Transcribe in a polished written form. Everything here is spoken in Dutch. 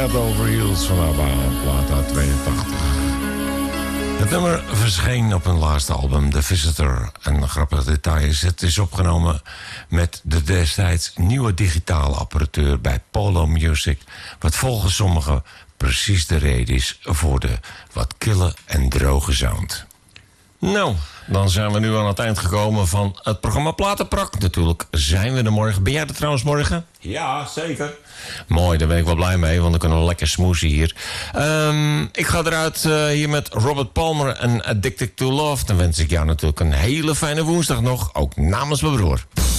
Head Over Heels van ABBA, plaat uit 82. Het nummer verscheen op hun laatste album, The Visitor. En een grappig detail is, het is opgenomen met de destijds nieuwe digitale apparatuur bij Polo Music, wat volgens sommigen precies de reden is voor de wat kille en droge sound. Nou, dan zijn we nu aan het eind gekomen van het programma Platenprak. Natuurlijk zijn we er morgen. Ben jij er trouwens morgen? Ja, zeker. Mooi, daar ben ik wel blij mee, want dan kunnen we lekker smoesen hier. Ik ga eruit hier met Robert Palmer en Addicted to Love. Dan wens ik jou natuurlijk een hele fijne woensdag nog, ook namens mijn broer.